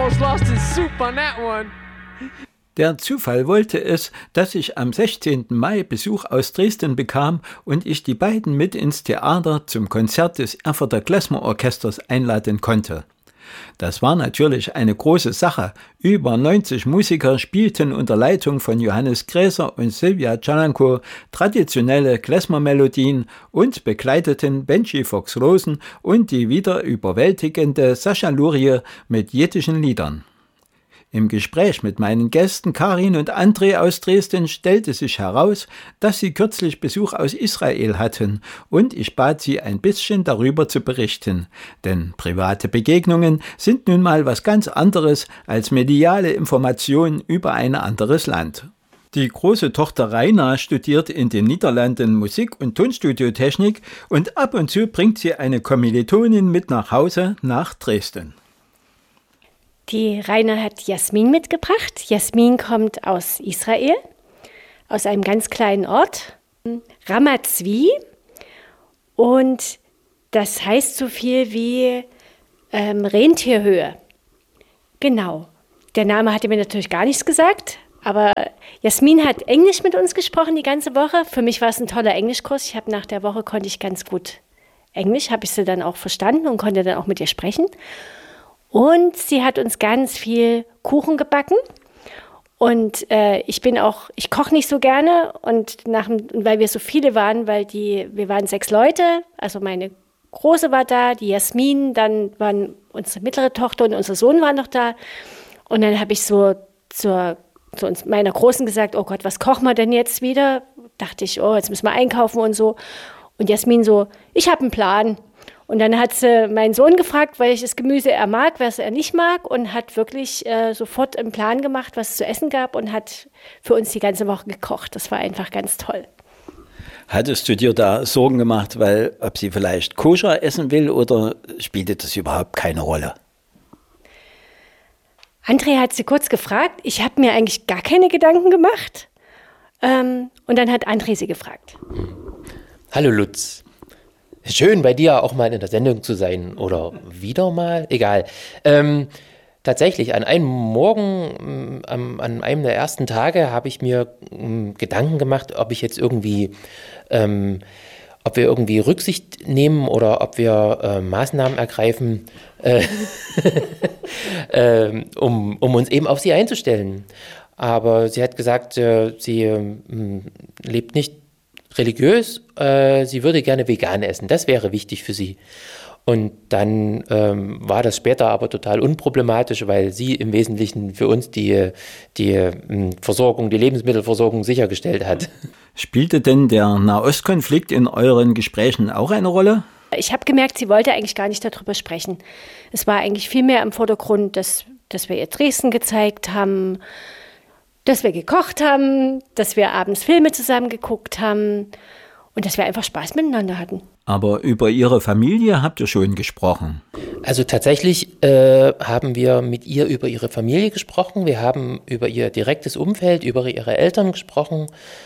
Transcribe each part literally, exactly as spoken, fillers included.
almost lost his soup on that one. Der Zufall wollte es, dass ich am sechzehnten Mai Besuch aus Dresden bekam und ich die beiden mit ins Theater zum Konzert des Erfurter Klezmer-Orchesters einladen konnte. Das war natürlich eine große Sache. Über neunzig Musiker spielten unter Leitung von Johannes Gräser und Sylvia Calanco traditionelle Klezmer-Melodien und begleiteten Benji Fox-Rosen und die wieder überwältigende Sascha Lurie mit jiddischen Liedern. Im Gespräch mit meinen Gästen Karin und André aus Dresden stellte sich heraus, dass sie kürzlich Besuch aus Israel hatten und ich bat sie ein bisschen darüber zu berichten, denn private Begegnungen sind nun mal was ganz anderes als mediale Informationen über ein anderes Land. Die große Tochter Raina studiert in den Niederlanden Musik- und Tonstudiotechnik und ab und zu bringt sie eine Kommilitonin mit nach Hause nach Dresden. Die Raina hat Jasmin mitgebracht. Jasmin kommt aus Israel, aus einem ganz kleinen Ort, Ramat Zvi. Und das heißt so viel wie ähm, Rentierhöhe. Genau. Der Name hatte mir natürlich gar nichts gesagt, aber Jasmin hat Englisch mit uns gesprochen die ganze Woche. Für mich war es ein toller Englischkurs. Ich habe nach der Woche konnte ich ganz gut Englisch, habe ich sie dann auch verstanden und konnte dann auch mit ihr sprechen. Und sie hat uns ganz viel Kuchen gebacken. Und äh, ich bin auch, ich koche nicht so gerne. Und nach, weil wir so viele waren, weil die, wir waren sechs Leute, also meine Große war da, die Jasmin, dann waren unsere mittlere Tochter und unser Sohn waren noch da. Und dann habe ich so zur, zu uns, meiner Großen gesagt, oh Gott, was kochen wir denn jetzt wieder? Dachte ich, oh, jetzt müssen wir einkaufen und so. Und Jasmin so, ich habe einen Plan. Und dann hat sie meinen Sohn gefragt, welches Gemüse er mag, was er nicht mag und hat wirklich äh, sofort einen Plan gemacht, was es zu essen gab und hat für uns die ganze Woche gekocht. Das war einfach ganz toll. Hattest du dir da Sorgen gemacht, weil ob sie vielleicht koscher essen will oder spielte das überhaupt keine Rolle? André hat sie kurz gefragt. Ich habe mir eigentlich gar keine Gedanken gemacht. Ähm, und dann hat André sie gefragt. Hallo Lutz. Schön, bei dir auch mal in der Sendung zu sein oder wieder mal, egal. Ähm, tatsächlich, an einem Morgen, ähm, an einem der ersten Tage, habe ich mir ähm, Gedanken gemacht, ob ich jetzt irgendwie, ähm, ob wir irgendwie Rücksicht nehmen oder ob wir äh, Maßnahmen ergreifen, äh, äh, um, um uns eben auf sie einzustellen. Aber sie hat gesagt, äh, sie äh, lebt nicht religiös, äh, sie würde gerne vegan essen, das wäre wichtig für sie. Und dann ähm, war das später aber total unproblematisch, weil sie im Wesentlichen für uns die, die ähm, Versorgung, die Lebensmittelversorgung sichergestellt hat. Spielte denn der Nahostkonflikt in euren Gesprächen auch eine Rolle? Ich habe gemerkt, sie wollte eigentlich gar nicht darüber sprechen. Es war eigentlich viel mehr im Vordergrund, dass, dass wir ihr Dresden gezeigt haben, dass wir gekocht haben, dass wir abends Filme zusammen geguckt haben und dass wir einfach Spaß miteinander hatten. Aber über ihre Familie habt ihr schon gesprochen. Also tatsächlich äh, haben wir mit ihr über ihre Familie gesprochen. Wir haben über ihr direktes Umfeld, über ihre Eltern gesprochen,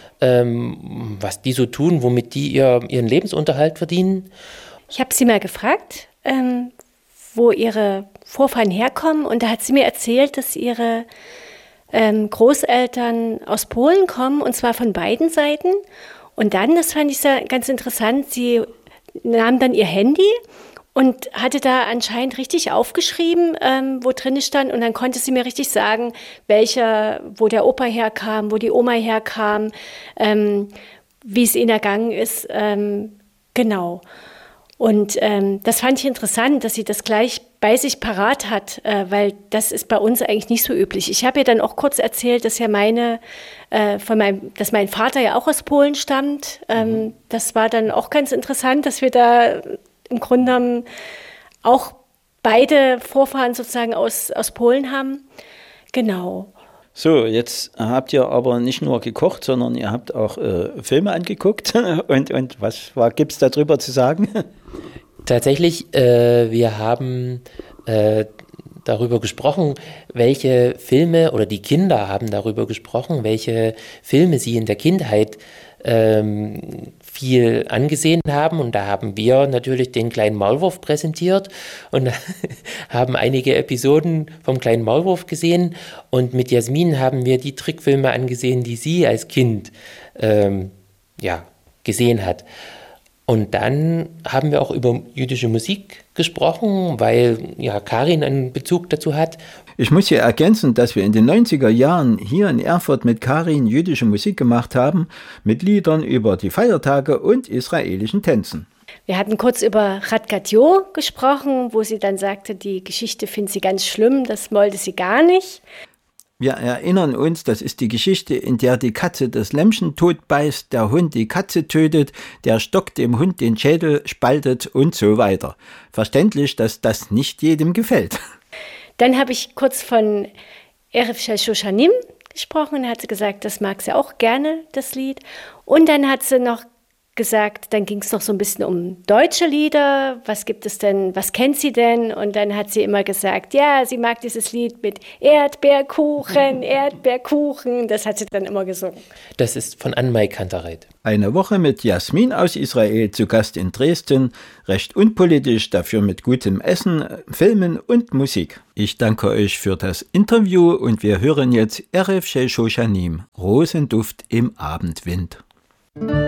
ähm, was die so tun, womit die ihr, ihren Lebensunterhalt verdienen. Ich habe sie mal gefragt, ähm, wo ihre Vorfahren herkommen und da hat sie mir erzählt, dass ihre Ähm, Großeltern aus Polen kommen, und zwar von beiden Seiten. Und dann, das fand ich sehr, ganz interessant, sie nahm dann ihr Handy und hatte da anscheinend richtig aufgeschrieben, ähm, wo drin stand. Und dann konnte sie mir richtig sagen, welcher, wo der Opa herkam, wo die Oma herkam, ähm, wie es ihnen ergangen ist. Ähm, genau. Und ähm, das fand ich interessant, dass sie das gleich bei sich parat hat, äh, weil das ist bei uns eigentlich nicht so üblich. Ich habe ihr dann auch kurz erzählt, dass ja meine, äh, von meinem, dass mein Vater ja auch aus Polen stammt. Ähm, mhm. Das war dann auch ganz interessant, dass wir da im Grunde genommen auch beide Vorfahren sozusagen aus, aus Polen haben. Genau. So, jetzt habt ihr aber nicht nur gekocht, sondern ihr habt auch äh, Filme angeguckt. Und, und was gibt es darüber zu sagen? Tatsächlich, äh, wir haben äh, darüber gesprochen, welche Filme, oder die Kinder haben darüber gesprochen, welche Filme sie in der Kindheit ähm, viel angesehen haben. Und da haben wir natürlich den kleinen Maulwurf präsentiert und haben einige Episoden vom kleinen Maulwurf gesehen. Und mit Jasmin haben wir die Trickfilme angesehen, die sie als Kind ähm, ja, gesehen hat. Und dann haben wir auch über jüdische Musik gesprochen, weil ja Karin einen Bezug dazu hat. Ich muss hier ergänzen, dass wir in den neunziger Jahren hier in Erfurt mit Karin jüdische Musik gemacht haben, mit Liedern über die Feiertage und israelischen Tänzen. Wir hatten kurz über Radgatjo gesprochen, wo sie dann sagte, die Geschichte findet sie ganz schlimm, das wollte sie gar nicht. Wir erinnern uns, das ist die Geschichte, in der die Katze das Lämmchen totbeißt, der Hund die Katze tötet, der Stock dem Hund den Schädel spaltet und so weiter. Verständlich, dass das nicht jedem gefällt. Dann habe ich kurz von Erev Shel Shoshanim gesprochen, da hat sie gesagt, das mag sie auch gerne, das Lied. Und dann hat sie noch gesagt, dann ging es noch so ein bisschen um deutsche Lieder, was gibt es denn, was kennt sie denn? Und dann hat sie immer gesagt, ja, sie mag dieses Lied mit Erdbeerkuchen, Erdbeerkuchen, das hat sie dann immer gesungen. Das ist von Anmai Kantereit. Eine Woche mit Jasmin aus Israel zu Gast in Dresden, recht unpolitisch, dafür mit gutem Essen, Filmen und Musik. Ich danke euch für das Interview und wir hören jetzt Erev Shel Shoshanim, Rosenduft im Abendwind.